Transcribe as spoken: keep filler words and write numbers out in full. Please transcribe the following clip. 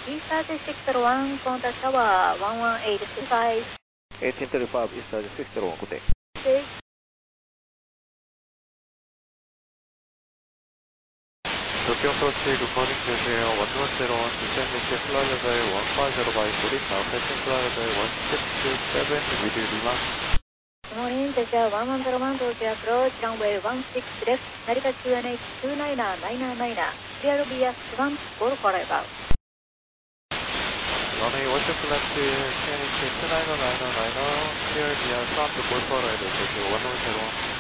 East thirty-six zero one, contact tower one one eight two five. eighteen thirty-five, East thirty-six zero one, good day. six. Tokyo approach, good morning, J J L one one zero one, descend into flight level one five zero by police, now passing flight level one six two seven with Lima. Good morning, J J L one one zero one, Tokyo approach, runway one six left, Narita Q N H two nine nine nine, clear via one, call for arrival. Runway one six left, Q N H two nine nine nine, clear via front, call for arrival, Tokyo one one zero one.